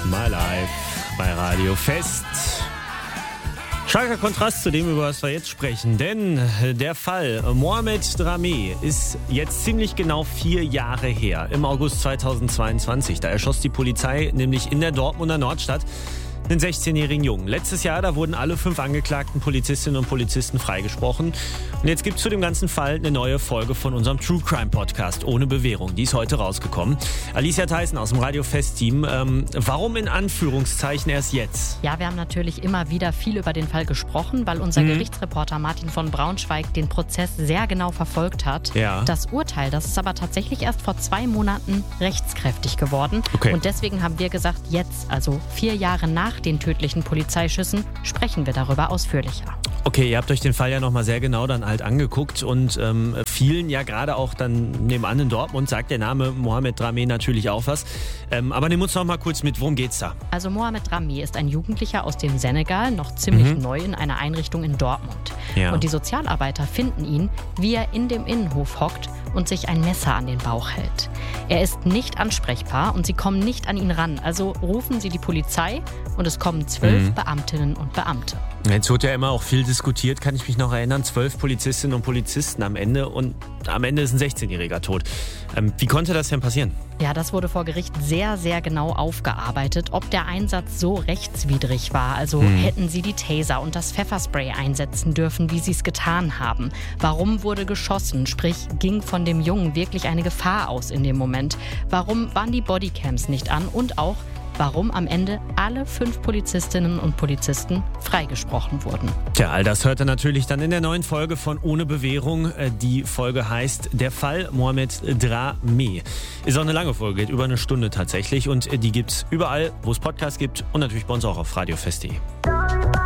My Life bei Radio Fest. Starker Kontrast zu dem, über was wir jetzt sprechen, denn der Fall Mohamed Drameh ist jetzt ziemlich genau 4 Jahre her, im August 2022. Da erschoss die Polizei nämlich in der Dortmunder Nordstadt einen 16-jährigen Jungen. Letztes Jahr, da wurden alle 5 angeklagten Polizistinnen und Polizisten freigesprochen. Und jetzt gibt es zu dem ganzen Fall eine neue Folge von unserem True Crime Podcast ohne Bewährung. Die ist heute rausgekommen. Alicia Theissen aus dem Radio Fest Team. Warum in Anführungszeichen erst jetzt? Ja, wir haben natürlich immer wieder viel über den Fall gesprochen, weil unser Gerichtsreporter Martin von Braunschweig den Prozess sehr genau verfolgt hat. Ja. Das Urteil, das ist aber tatsächlich erst vor 2 Monaten rechtskräftig geworden. Okay. Und deswegen haben wir gesagt, jetzt, also 4 Jahre nach den tödlichen Polizeischüssen, sprechen wir darüber ausführlicher. Okay, ihr habt euch den Fall ja nochmal sehr genau dann halt angeguckt und vielen ja gerade auch dann nebenan in Dortmund sagt der Name Mohamed Drameh natürlich auch was. Aber nimm uns noch mal kurz mit, worum geht's da? Also Mohamed Drameh ist ein Jugendlicher aus dem Senegal, noch ziemlich neu in einer Einrichtung in Dortmund. Ja. Und die Sozialarbeiter finden ihn, wie er in dem Innenhof hockt und sich ein Messer an den Bauch hält. Er ist nicht ansprechbar und sie kommen nicht an ihn ran. Also rufen sie die Polizei und es kommen 12 Beamtinnen und Beamte. Jetzt wird ja immer auch viel diskutiert, kann ich mich noch erinnern, 12 Polizistinnen und Polizisten am Ende und am Ende ist ein 16-Jähriger tot. Wie konnte das denn passieren? Ja, das wurde vor Gericht sehr, sehr genau aufgearbeitet, ob der Einsatz so rechtswidrig war. Also hätten sie die Taser und das Pfefferspray einsetzen dürfen, wie sie es getan haben. Warum wurde geschossen? Sprich, ging von dem Jungen wirklich eine Gefahr aus in dem Moment? Warum waren die Bodycams nicht an? Und auch, warum am Ende alle 5 Polizistinnen und Polizisten freigesprochen wurden. Tja, all das hört ihr natürlich dann in der neuen Folge von Ohne Bewährung. Die Folge heißt Der Fall Mohamed Drameh. Ist auch eine lange Folge, geht über eine Stunde tatsächlich und die gibt's überall, wo es Podcasts gibt und natürlich bei uns auch auf radiofest.de.